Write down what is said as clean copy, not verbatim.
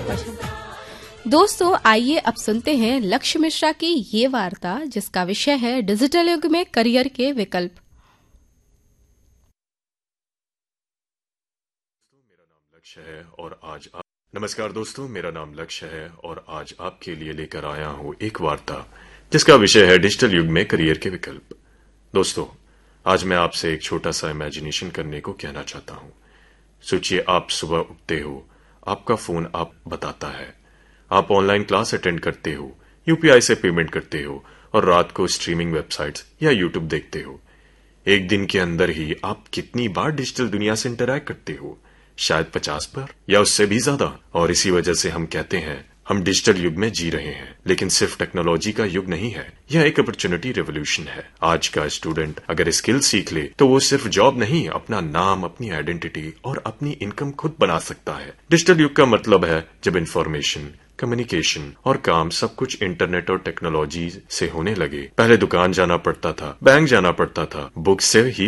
दोस्तों, आइए अब सुनते हैं लक्ष्य मिश्रा की ये वार्ता, जिसका विषय है डिजिटल युग में करियर के विकल्प। नमस्कार दोस्तों, मेरा नाम लक्ष्य है और आज आपके लिए लेकर आया हूं एक वार्ता जिसका विषय है डिजिटल युग में करियर के विकल्प। दोस्तों, आज मैं आपसे एक छोटा सा इमेजिनेशन करने को कहना चाहता हूं। सोचिए, आप सुबह उठते हो, आपका फोन आप बताता है, आप ऑनलाइन क्लास अटेंड करते हो, यूपीआई से पेमेंट करते हो और रात को स्ट्रीमिंग वेबसाइट्स या यूट्यूब देखते हो। एक दिन के अंदर ही आप कितनी बार डिजिटल दुनिया से इंटरैक्ट करते हो? शायद 50 बार या उससे भी ज्यादा। और इसी वजह से हम कहते हैं हम डिजिटल युग में जी रहे हैं। लेकिन सिर्फ टेक्नोलॉजी का युग नहीं है, यह एक अपॉर्चुनिटी रेवोल्यूशन है। आज का स्टूडेंट अगर स्किल सीख ले तो वो सिर्फ जॉब नहीं, अपना नाम, अपनी आइडेंटिटी और अपनी इनकम खुद बना सकता है। डिजिटल युग का मतलब है जब इंफॉर्मेशन, कम्युनिकेशन और काम सब कुछ इंटरनेट और टेक्नोलॉजी से होने लगे। पहले दुकान जाना पड़ता था, बैंक जाना पड़ता था, बुक से ही